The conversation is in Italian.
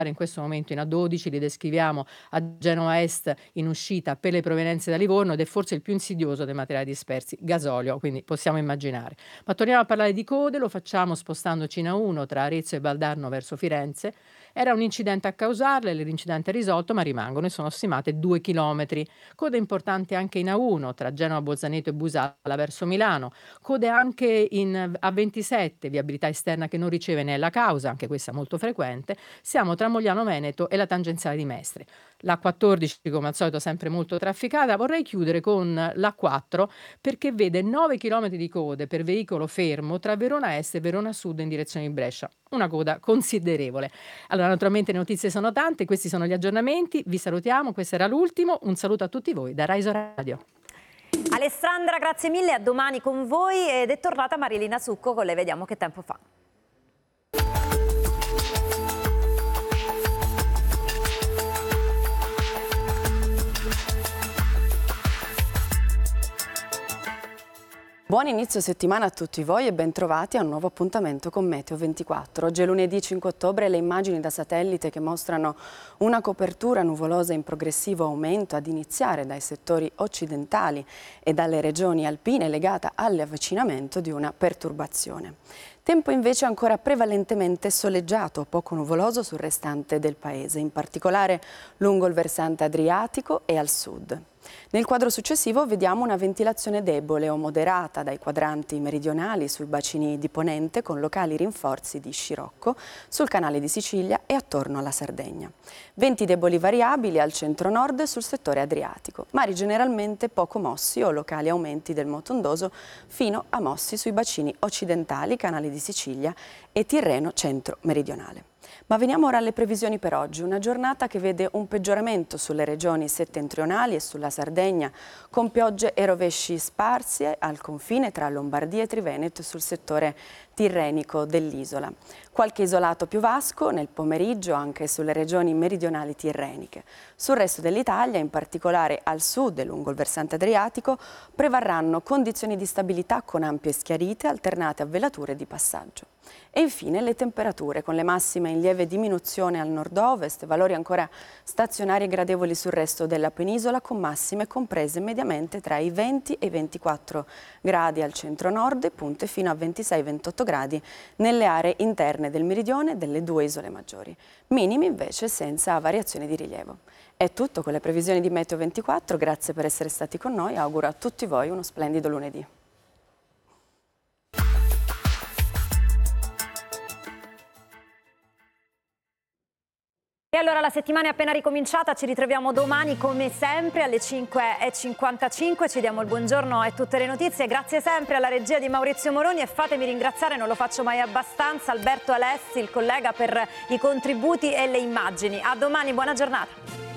in questo momento in A12, li descriviamo a Genova Est in uscita per le provenienze da Livorno ed è forse il più insidioso dei materiali dispersi, gasolio, quindi possiamo immaginare. Ma torniamo a parlare di code, lo facciamo spostandoci in A1 tra Arezzo e Valdarno verso Firenze. Era un incidente a causarle, l'incidente è risolto, ma rimangono e sono stimate 2 chilometri. Code importanti anche in A1 tra Genova Bolzaneto e Busalla verso Milano. Code anche in A27, viabilità esterna che non riceve né la causa, anche questa molto frequente. Siamo tra Mogliano Veneto e la tangenziale di Mestre. L'A14, come al solito, sempre molto trafficata. Vorrei chiudere con l'A4 perché vede 9 km di code per veicolo fermo tra Verona Est e Verona Sud in direzione di Brescia. Una coda considerevole. Allora, naturalmente le notizie sono tante, questi sono gli aggiornamenti. Vi salutiamo, questo era l'ultimo. Un saluto a tutti voi da Rai Radio. Alessandra, grazie mille, a domani con voi ed è tornata Marilina Succo con le Vediamo che tempo fa. Buon inizio settimana a tutti voi e bentrovati a un nuovo appuntamento con Meteo 24. Oggi è lunedì 5 ottobre e le immagini da satellite che mostrano una copertura nuvolosa in progressivo aumento ad iniziare dai settori occidentali e dalle regioni alpine legata all'avvicinamento di una perturbazione. Tempo invece ancora prevalentemente soleggiato, poco nuvoloso sul restante del paese, in particolare lungo il versante adriatico e al sud. Nel quadro successivo vediamo una ventilazione debole o moderata dai quadranti meridionali sui bacini di Ponente con locali rinforzi di scirocco sul canale di Sicilia e attorno alla Sardegna. Venti deboli variabili al centro-nord e sul settore adriatico, mari generalmente poco mossi o locali aumenti del motondoso fino a mossi sui bacini occidentali, canale di Sicilia e Tirreno centro-meridionale. Ma veniamo ora alle previsioni per oggi, una giornata che vede un peggioramento sulle regioni settentrionali e sulla Sardegna, con piogge e rovesci sparsi al confine tra Lombardia e Triveneto e sul settore tirrenico dell'isola. Qualche isolato piovasco nel pomeriggio anche sulle regioni meridionali tirreniche. Sul resto dell'Italia, in particolare al sud e lungo il versante adriatico, prevarranno condizioni di stabilità con ampie schiarite alternate a velature di passaggio. E infine le temperature, con le massime in lieve diminuzione al nord-ovest, valori ancora stazionari e gradevoli sul resto della penisola, con massime comprese mediamente tra i 20 e i 24 gradi al centro-nord e punte fino a 26-28 gradi nelle aree interne del meridione delle due isole maggiori. Minimi invece senza variazioni di rilievo. È tutto con le previsioni di Meteo 24, grazie per essere stati con noi, auguro a tutti voi uno splendido lunedì. E allora la settimana è appena ricominciata, ci ritroviamo domani come sempre alle 5:55, ci diamo il buongiorno e tutte le notizie. Grazie sempre alla regia di Maurizio Moroni e fatemi ringraziare, non lo faccio mai abbastanza, Alberto Alessi, il collega, per i contributi e le immagini. A domani, buona giornata.